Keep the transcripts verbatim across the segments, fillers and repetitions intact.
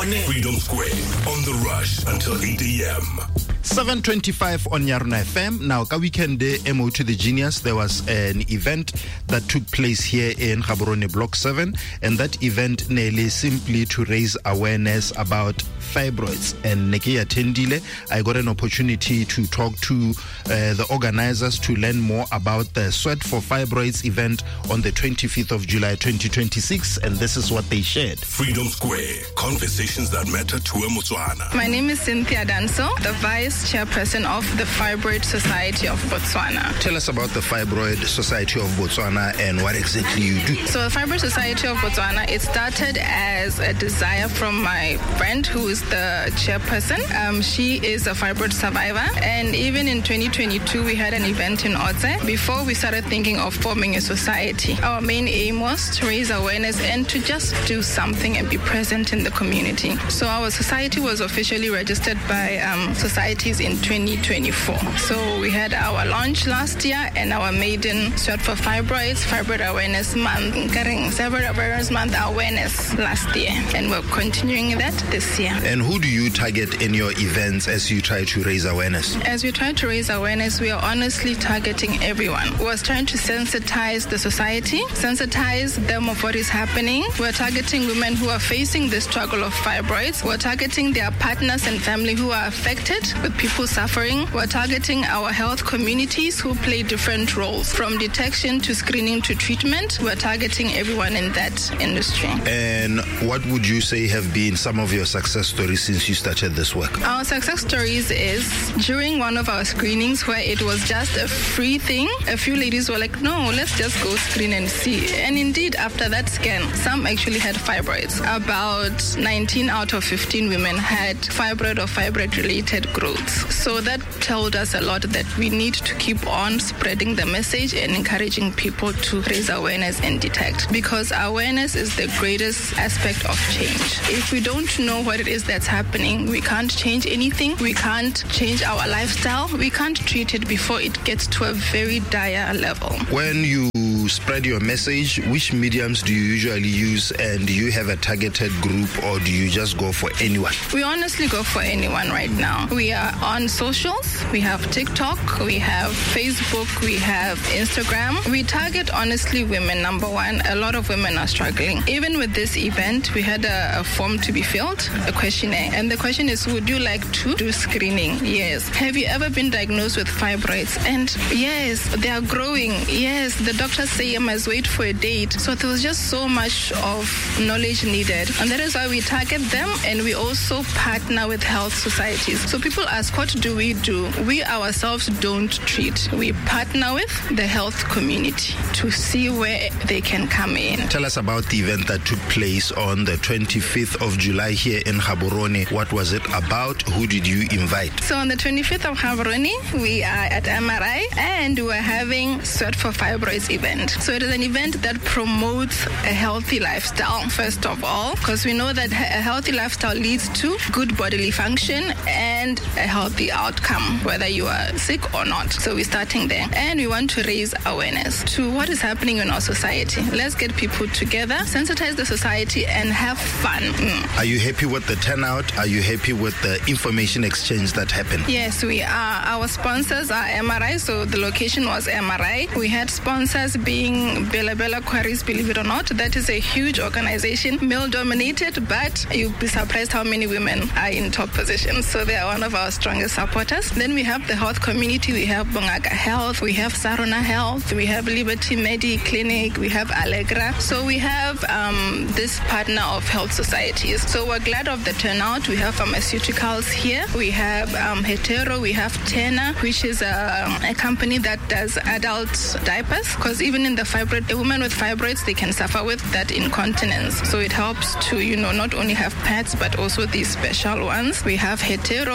Freedom Square on The Rush until eight a.m. seven twenty-five on Yaruna F M. Now, ka weekend day, M O to the Genius, there was an event that took place here in Gaborone Block seven, and that event nearly simply to raise awareness about fibroids. And Neki Atendile, I got an opportunity to talk to uh, the organizers to learn more about the Sweat for Fibroids event on the twenty-fifth of July twenty twenty-six, and this is what they shared. Freedom Square, conversations that matter to a Motswana. My name is Cynthia Danso, the Vice Chairperson of the Fibroid Society of Botswana. Tell us about the Fibroid Society of Botswana and what exactly you do. So the Fibroid Society of Botswana, it started as a desire from my friend who is the chairperson. Um, she is a fibroid survivor, and even in twenty twenty-two we had an event in Otse before we started thinking of forming a society. Our main aim was to raise awareness and to just do something and be present in the community. So our society was officially registered by um, societies in twenty twenty-four. So we had our launch last year and our maiden Sweat for Fibroids, Fibroid Awareness Month, Fibroid Awareness Month awareness last year, and we're continuing that this year. And who do you target in your events as you try to raise awareness? As we try to raise awareness, we are honestly targeting everyone. We're trying to sensitize the society, sensitize them of what is happening. We're targeting women who are facing the struggle of fibroids. We're targeting their partners and family who are affected with people suffering. We're targeting our health communities who play different roles, from detection to screening to treatment. We're targeting everyone in that industry. And what would you say have been some of your success stories since you started this work? Our success stories is during one of our screenings where it was just a free thing. A few ladies were like, no, let's just go screen and see. And indeed, after that scan, some actually had fibroids. About nineteen out of fifteen women had fibroid or fibroid-related growths. So that told us a lot that we need to keep on spreading the message and encouraging people to raise awareness and detect, because awareness is the greatest aspect of change. If we don't know what it is that's happening, we can't change anything. We can't change our lifestyle. We can't treat it before it gets to a very dire level. When you spread your message, which mediums do you usually use, and do you have a targeted group, or do you just go for anyone? We honestly go for anyone right now. We are on socials. We have TikTok, we have Facebook, we have Instagram. We target honestly women, number one. A lot of women are struggling. Even with this event, we had a, a form to be filled, a questionnaire, and the question is, would you like to do screening? Yes. Have you ever been diagnosed with fibroids? And yes, they are growing. Yes, the doctors say you must wait for a date. So there was just so much of knowledge needed, and that is why we target them, and we also partner with health societies. So people ask, what do we do? We ourselves don't treat. We partner with the health community to see where they can come in. Tell us about the event that took place on the twenty-fifth of July here in Gaborone. What was it about? Who did you invite? So on the twenty-fifth of Gaborone, we are at M R I, and we're having Sweat for Fibroids event. So it is an event that promotes a healthy lifestyle, first of all, because we know that a healthy lifestyle leads to good bodily function and a healthy outcome, whether you are sick or not. So we're starting there. And we want to raise awareness to what is happening in our society. Let's get people together, sensitize the society, and have fun. Mm. Are you happy with the turnout? Are you happy with the information exchange that happened? Yes, we are. Our sponsors are M R I, so the location was M R I. We had sponsors being Bella Bella Quarries, believe it or not. That is a huge organization, male-dominated, but you'll be surprised how many women are in top positions. So they are one of our strongest supporters. Then we have the health community. We have Bongaka Health. We have Sarona Health. We have Liberty Medi Clinic. We have Allegra. So we have um, this partner of health societies. So we're glad of the turnout. We have pharmaceuticals here. We have um, Hetero. We have Tena, which is a, a company that does adult diapers, because even in the fibroid, a woman with fibroids, they can suffer with that incontinence. So it helps to, you know, not only have pads, but also these special ones. We have Hetero, which is a pharmaceutical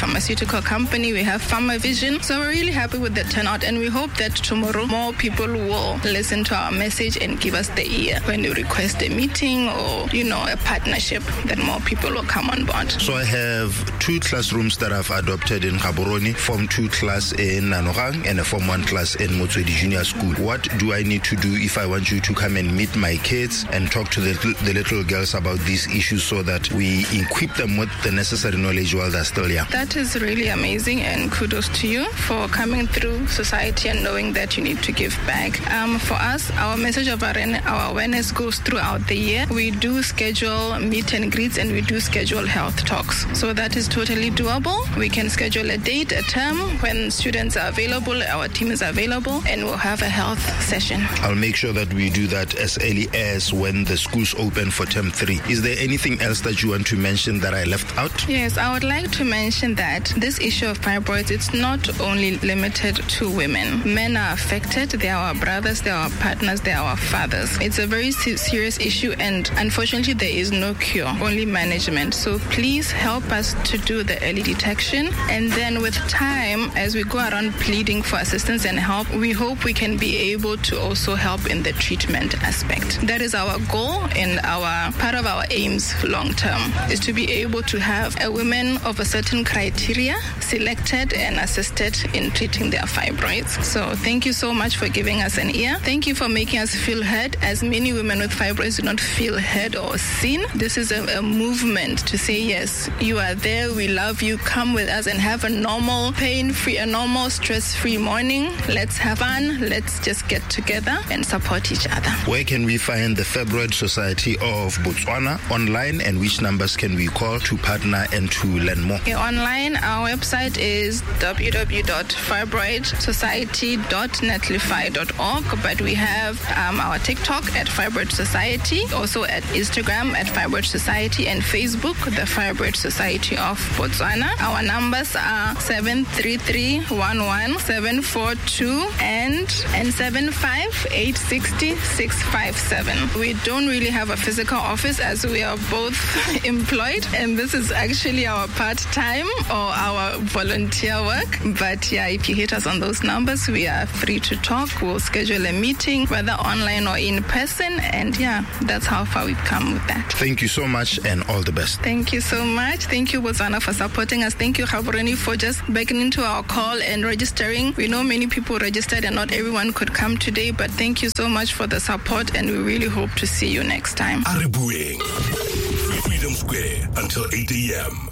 pharmaceutical company. We have PharmaVision. So we're really happy with the turnout, and we hope that tomorrow more people will listen to our message and give us the ear when we request a meeting or, you know, a partnership, that more people will come on board. So I have two classrooms that I've adopted in Gaborone, Form two class in Nanogang and a Form one class in Motswedi Junior School. What do I need to do if I want you to come and meet my kids and talk to the, the little girls about these issues so that we equip them with the necessary knowledge while they're still young? That is really amazing, and kudos to you for coming through society and knowing that you need to give back. Um, for us, our message of our, our awareness goes throughout the year. We do schedule meet and greets, and we do schedule health talks. So that is totally doable. We can schedule a date, a term when students are available, our team is available, and we'll have a health session. I'll make sure that we do that as early as when the schools open for term three. Is there anything else that you want to mention that I left out? Yes, I would like to mention that this issue of fibroids, it's not only limited to women. Men are affected. They are our brothers, they are our partners, they are our fathers. It's a very serious issue, and unfortunately there is no cure, only management. So please help us to do the early detection, and then with time, as we go around pleading for assistance and help, we hope we can be able to also help in the treatment aspect. That is our goal, and our part of our aims long term is to be able to have a women of a certain criteria selected and assisted in treating their fibroids. So thank you so much for giving us an ear. Thank you for making us feel heard, as many women with fibroids do not feel heard or seen. This is a, a movement to say, yes, you are there, we love you, come with us and have a normal, pain-free, a normal, stress-free morning. Let's have fun, let's just get together and support each other. Where can we find the Fibroid Society of Botswana online, and which numbers can we call to partner and to learn more? Okay, online, our website is w w w dot fibroid society dot netlify dot org, but we have um, our TikTok at Fibroid Society, also at Instagram at Fibroid Society, and Facebook, the Fibroid Society of Botswana. Our numbers are seven three three one one seven four two and and seven five eight six zero six five seven. We don't really have a physical office, as we are both employed, and this is actually our part-time or our volunteer work. But yeah, if you hit us on those numbers, we are free to talk. We'll schedule a meeting, whether online or in person, and yeah, that's how far we've come with that. Thank you so much, and all the best. Thank you so much. Thank you, Botswana, for supporting us. Thank you, Gaborone, for just beckoning to our call and registering. We know many people registered and not everyone could come today, but thank you so much for the support, and we really hope to see you next time. Aribueng, Freedom Square until eight a.m.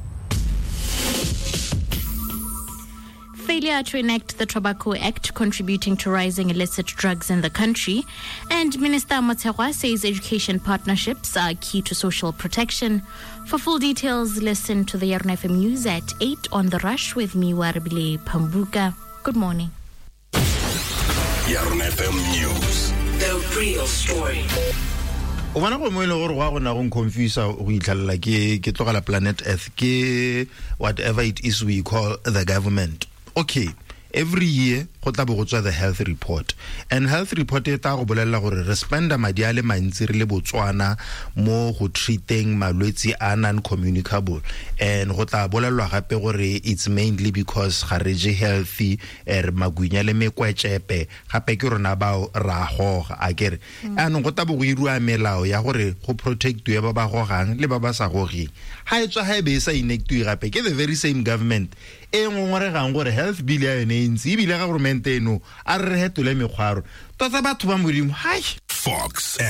Failure to enact the Tobacco Act contributing to rising illicit drugs in the country. And Minister Motshekga says education partnerships are key to social protection. For full details, listen to the Yarn F M News at eight on The Rush with me, Warbile Pambuka. Good morning. Yarn F M News, the real story. O bona go mo ile gore wa gona go confuse go itlhalla ke ke tlogela planet Earth ke whatever it is we call the government. Okay, every year go tla bo go tswa the health report, and health report e ta go bolella gore re spenda madi a le mantsi re le Botswana mo go treating malwetsi a non communicable, and go tla bolelwa gape gore it's mainly because ga re je healthy er magwinya le mekwetsepe gape ke rona ba ra goga a kere ano go tla bo go irua melao ya gore go protect ya ba ba gogang le ba ba sa gogi ha e tswa ha e be sa inectwe gape ke the very same government e ngongore gang gore health bill ya yone ntsi bile ga government eno a re hetole mekgwaro tota batho ba modimo hai Fox